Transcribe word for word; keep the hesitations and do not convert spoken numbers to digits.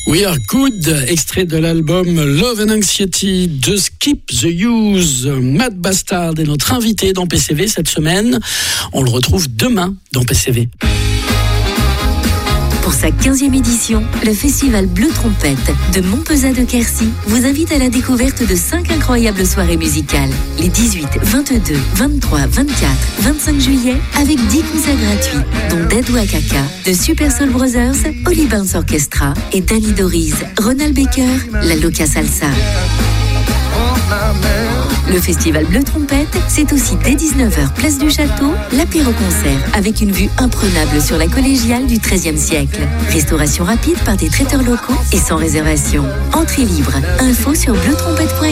We Are Good, extrait de l'album Love and Anxiety de Skip the Use. Matt Bastard est notre invité dans P C V cette semaine. On le retrouve demain dans P C V. Pour sa quinzième édition, le festival Bleu Trompette de Montpezat de Quercy vous invite à la découverte de cinq incroyables soirées musicales. Les dix-huit, vingt-deux, vingt-trois, vingt-quatre, vingt-cinq juillet, avec dix concerts gratuits, dont Dead Wakaka, de Super Soul Brothers, Holly Burns Orchestra et Danny Doris, Ronald Baker, La Loca Salsa. Le festival Bleu Trompette, c'est aussi dès dix-neuf heures, place du Château, l'apéro-concert avec une vue imprenable sur la collégiale du treizième siècle. Restauration rapide par des traiteurs locaux et sans réservation. Entrée libre. Info sur bleu trompette point fr.